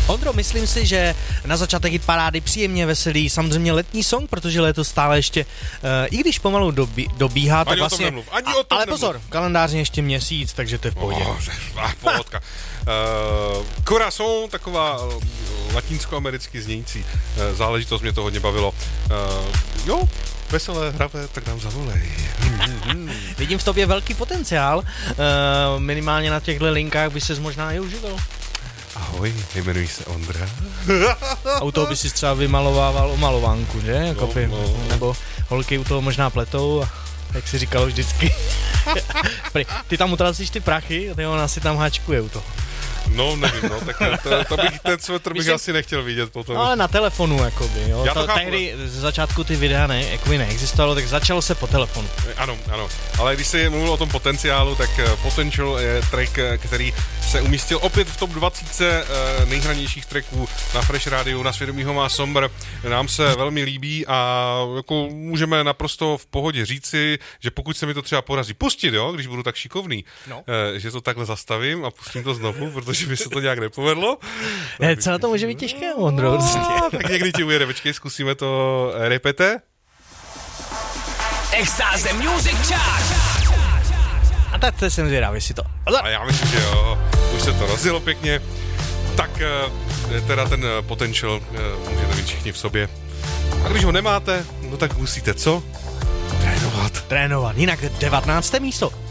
Ondro, myslím si, že na začátek hit parády příjemně veselý, samozřejmě letní song, protože léto stále ještě, i když pomalu dobíhá, tak vlastně... Ale pozor, kalendářně ještě měsíc, takže to je v pohodě. Pohodka. Corazon, taková latinskoamericky znějící záležitost, mě to hodně bavilo. Jo, veselé, hravé, tak nám zavolej. Vidím v tobě velký potenciál, minimálně na těchto linkách by ses možná i uživil. Ahoj, jmenuji se Ondra. A u toho by si třeba vymalovával omalovánku, že? Jako nebo holky u toho možná pletou, jak si říkalo vždycky. Ty tam utracíš ty prachy a ona si tam háčkuje u toho. No, nevím, no, tak ten svetr bych asi nechtěl vidět potom. Ale na telefonu, jakoby, jo. Tehdy z začátku ty videa neexistovalo, tak začalo se po telefonu. Ano, ale když se mluvil o tom potenciálu, tak Potential je track, který se umístil opět v top 20 nejhranějších tracků na Fresh Radio, na svědomí ho má Somber. Nám se velmi líbí a jako můžeme naprosto v pohodě říci, že pokud se mi to třeba podaří pustit, jo, když budu tak šikovný, že to takhle zastavím a pustím to znovu, protože by se to nějak nepovedlo. Co na to může být těžké, Ondro? Tak někdy ti ujede, počkej, zkusíme to, repete. Extáze Music Chart. A tak to jsem zvědavý, si to. A já myslím, že jo, už se to rozjelo pěkně. Tak teda ten Potential můžete mít všichni v sobě. A když ho nemáte, no tak musíte co? Trénovat. Jinak 19. místo.